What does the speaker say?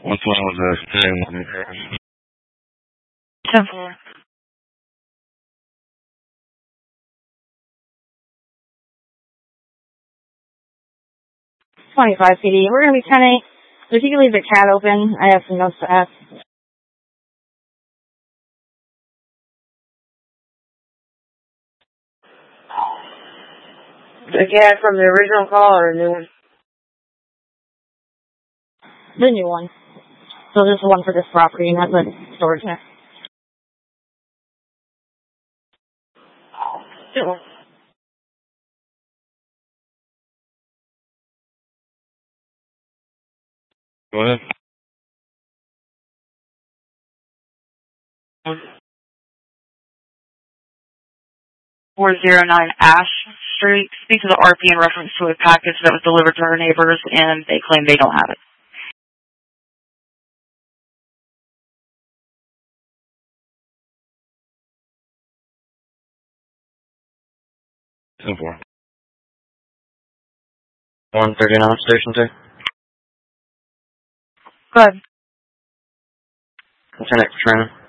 What's wrong with the same? 10-4. $25 PD. We're going to be 10-8. So if you can leave the cat open, I have some notes to ask. The cat from the original call or a new one? The new one. So this is one for this property, not the storage net. Sure. Go ahead. 409 Ash Street. Speak to the RP in reference to a package that was delivered to our neighbors, and they claim they don't have it. Simple. 139 Station 2. Go ahead. Lieutenant Katrina.